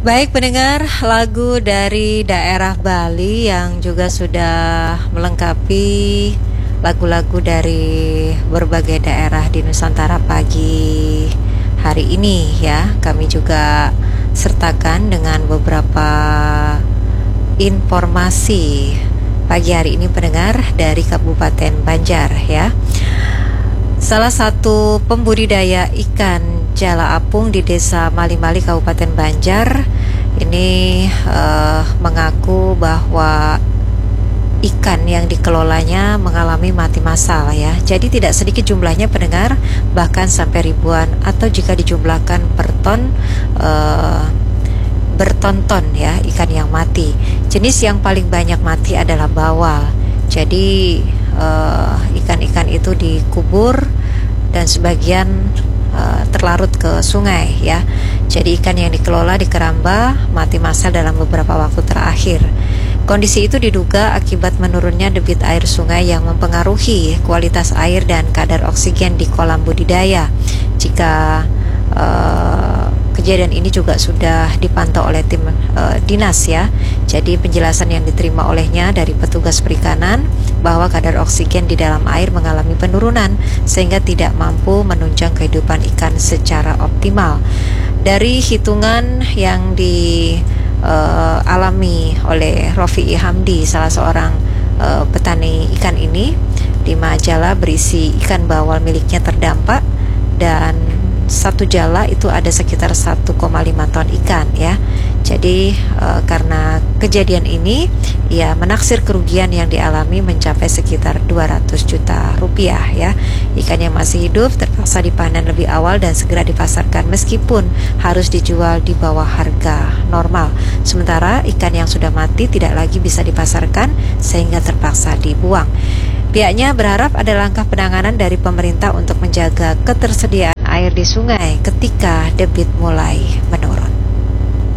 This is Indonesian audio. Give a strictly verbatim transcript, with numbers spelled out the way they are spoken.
Baik pendengar, lagu dari daerah Bali yang juga sudah melengkapi lagu-lagu dari berbagai daerah di Nusantara pagi hari ini ya. Kami juga sertakan dengan beberapa informasi pagi hari ini pendengar dari Kabupaten Banjar ya. Salah satu pembudidaya ikan jala apung di Desa Mali-Mali Kabupaten Banjar ini uh, mengaku bahwa ikan yang dikelolanya mengalami mati massal ya. Jadi tidak sedikit jumlahnya pendengar, bahkan sampai ribuan atau jika dijumlahkan per ton uh, bertonton ya ikan yang mati. Jenis yang paling banyak mati adalah bawal. Jadi uh, ikan-ikan itu dikubur dan sebagian uh, terlarut ke sungai ya. Jadi ikan yang dikelola di keramba mati massal dalam beberapa waktu terakhir. Kondisi itu diduga akibat menurunnya debit air sungai yang mempengaruhi kualitas air dan kadar oksigen di kolam budidaya. Jika uh, kejadian ini juga sudah dipantau oleh tim uh, dinas ya. Jadi penjelasan yang diterima olehnya dari petugas perikanan bahwa kadar oksigen di dalam air mengalami penurunan sehingga tidak mampu menunjang kehidupan ikan secara optimal. Dari hitungan yang dialami uh, oleh Rofi'i Hamdi, salah seorang uh, petani ikan ini, lima jala berisi ikan bawal miliknya terdampak dan satu jala itu ada sekitar satu koma lima ton ikan ya. Jadi e, karena kejadian ini ia menaksir kerugian yang dialami mencapai sekitar dua ratus juta rupiah ya. Ikan yang masih hidup terpaksa dipanen lebih awal dan segera dipasarkan meskipun harus dijual di bawah harga normal. Sementara ikan yang sudah mati tidak lagi bisa dipasarkan sehingga terpaksa dibuang. Pihaknya berharap ada langkah penanganan dari pemerintah untuk menjaga ketersediaan air di sungai ketika debit mulai menurun.